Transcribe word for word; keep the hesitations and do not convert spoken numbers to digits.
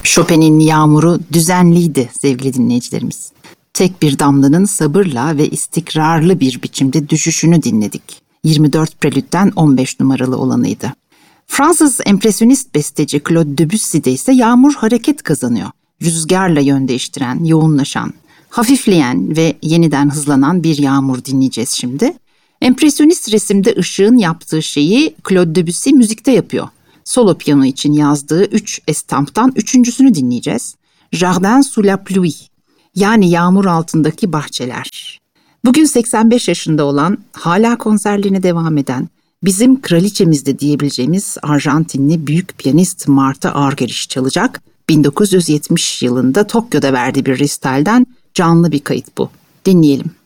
Chopin'in Yağmuru düzenliydi sevgili dinleyicilerimiz. Tek bir damlanın sabırla ve istikrarlı bir biçimde düşüşünü dinledik. yirmi dört prelütten on beş numaralı olanıydı. Fransız empresyonist besteci Claude Debussy'de ise Yağmur hareket kazanıyor. Rüzgarla yön değiştiren, yoğunlaşan, hafifleyen ve yeniden hızlanan bir yağmur dinleyeceğiz şimdi. Empresyonist resimde ışığın yaptığı şeyi Claude Debussy müzikte yapıyor. Solo piyano için yazdığı üç estamptan üçüncüsünü dinleyeceğiz. Jardin sous la pluie, yani yağmur altındaki bahçeler. Bugün seksen beş yaşında olan, hala konserlerine devam eden, bizim kraliçemiz de diyebileceğimiz Arjantinli büyük piyanist Martha Argerich çalacak. bin dokuz yüz yetmiş yılında Tokyo'da verdiği bir resitalden canlı bir kayıt bu. Dinleyelim.